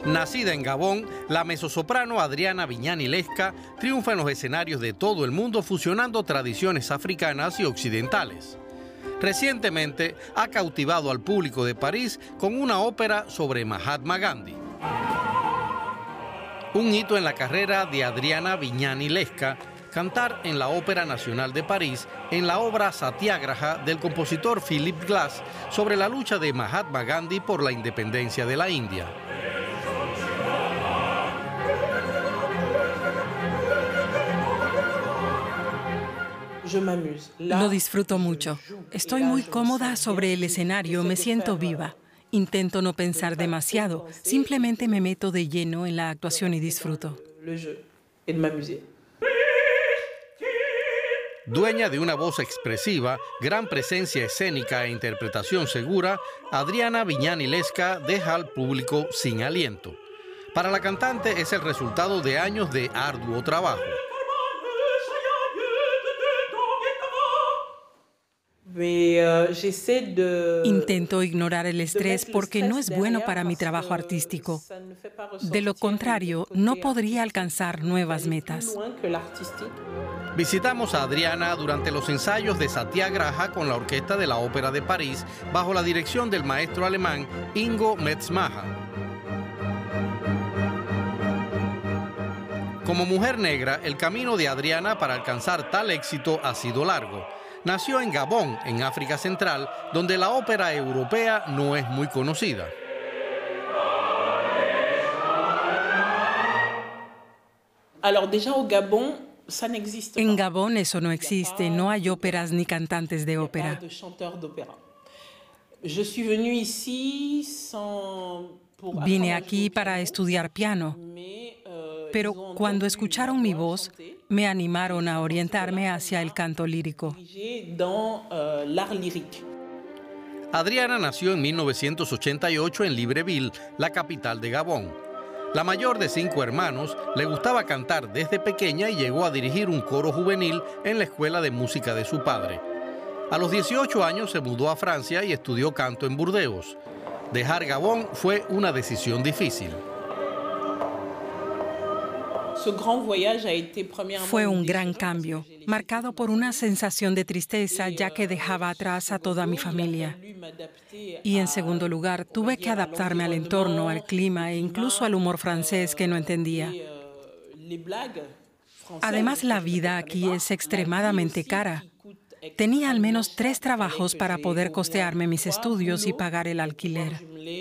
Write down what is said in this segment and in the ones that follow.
Nacida en Gabón, la mezzosoprano Adriana Viñani Lesca triunfa en los escenarios de todo el mundo fusionando tradiciones africanas y occidentales. Recientemente ha cautivado al público de París con una ópera sobre Mahatma Gandhi. Un hito en la carrera de Adriana Viñani Lesca, cantar en la Ópera Nacional de París en la obra Satyagraha del compositor Philip Glass sobre la lucha de Mahatma Gandhi por la independencia de la India. Lo disfruto mucho. Estoy muy cómoda sobre el escenario, me siento viva. Intento no pensar demasiado, simplemente me meto de lleno en la actuación y disfruto. Dueña de una voz expresiva, gran presencia escénica e interpretación segura, Adriana Viñani Lesca deja al público sin aliento. Para la cantante es el resultado de años de arduo trabajo. Intento ignorar el estrés porque no es bueno para mi trabajo artístico. De lo contrario, no podría alcanzar nuevas metas. Visitamos a Adriana durante los ensayos de Satyagraha con la Orquesta de la Ópera de París bajo la dirección del maestro alemán Ingo Metzmacher. Como mujer negra, el camino de Adriana para alcanzar tal éxito ha sido largo. Nació en Gabón, en África Central, donde la ópera europea no es muy conocida. En Gabón eso no existe, no hay óperas ni cantantes de ópera. Vine aquí para estudiar piano, pero cuando escucharon mi voz, me animaron a orientarme hacia el canto lírico. Adriana nació en 1988 en Libreville, la capital de Gabón. La mayor de 5 hermanos, le gustaba cantar desde pequeña y llegó a dirigir un coro juvenil en la escuela de música de su padre. A los 18 años se mudó a Francia y estudió canto en Burdeos. Dejar Gabón fue una decisión difícil. Fue un gran cambio, marcado por una sensación de tristeza ya que dejaba atrás a toda mi familia. Y en segundo lugar, tuve que adaptarme al entorno, al clima e incluso al humor francés que no entendía. Además, la vida aquí es extremadamente cara. Tenía al menos 3 trabajos para poder costearme mis estudios y pagar el alquiler.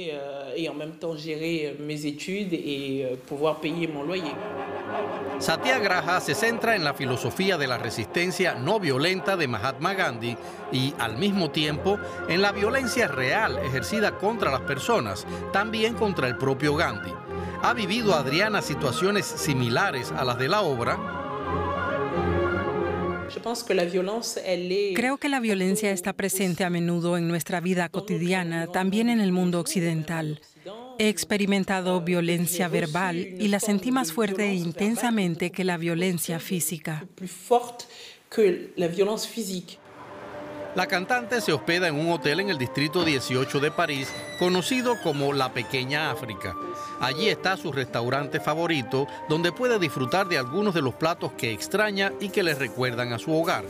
Satyagraha se centra en la filosofía de la resistencia no violenta de Mahatma Gandhi y, al mismo tiempo, en la violencia real ejercida contra las personas, también contra el propio Gandhi. ¿Ha vivido Adriana situaciones similares a las de la obra? Creo que la violencia está presente a menudo en nuestra vida cotidiana, también en el mundo occidental. He experimentado violencia verbal y la sentí más fuerte e intensamente que la violencia física. La cantante se hospeda en un hotel en el distrito 18 de París, conocido como La Pequeña África. Allí está su restaurante favorito, donde puede disfrutar de algunos de los platos que extraña y que le recuerdan a su hogar.